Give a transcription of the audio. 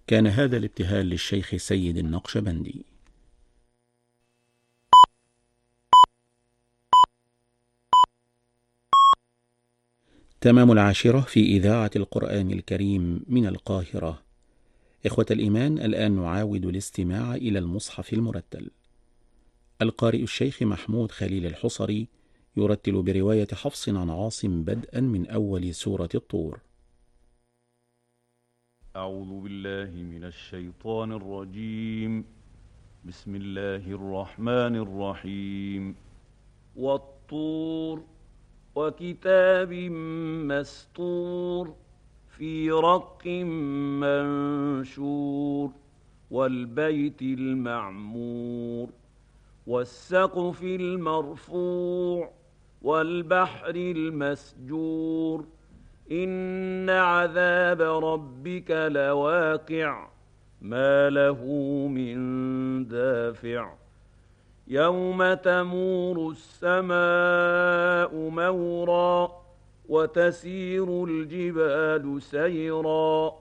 كان هذا الابتهال للشيخ سيد النقشبندي. تمام 10 في إذاعة القرآن الكريم من القاهرة. إخوة الإيمان، الآن نعاود الاستماع إلى المصحف المرتل. القارئ الشيخ محمود خليل الحصري يرتل برواية حفص عن عاصم بدءا من أول سورة الطور. أعوذ بالله من الشيطان الرجيم. بسم الله الرحمن الرحيم. والطور وكتاب مسطور في رق منشور والبيت المعمور والسقف المرفوع والبحر المسجور إن عذاب ربك لواقع ما له من دافع يوم تمور السماء مورا وتسير الجبال سيرا